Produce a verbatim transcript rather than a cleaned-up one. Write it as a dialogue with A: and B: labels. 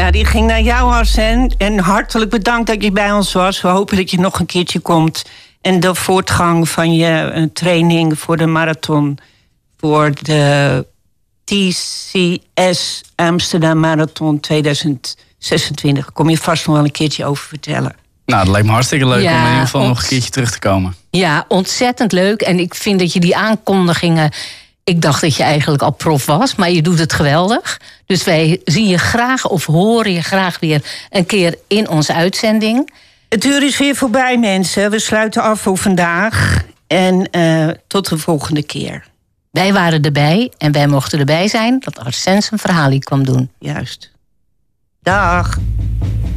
A: Ja, die ging naar jou, Arsène. En hartelijk bedankt dat je bij ons was. We hopen dat je nog een keertje komt. En de voortgang van je uh, training voor de marathon... voor de T C S Amsterdam Marathon tweeduizend zesentwintig... kom je vast nog wel een keertje over vertellen.
B: Nou, dat lijkt me hartstikke leuk ja, om in ieder geval ont... nog een keertje terug te komen.
C: Ja, ontzettend leuk. En ik vind dat je die aankondigingen... Ik dacht dat je eigenlijk al prof was, maar je doet het geweldig. Dus wij zien je graag of horen je graag weer een keer in onze uitzending.
A: Het uur is weer voorbij, mensen. We sluiten af voor vandaag. En uh, tot de volgende keer.
C: Wij waren erbij en wij mochten erbij zijn dat Arsène zijn verhaal hier kwam doen.
A: Juist. Dag.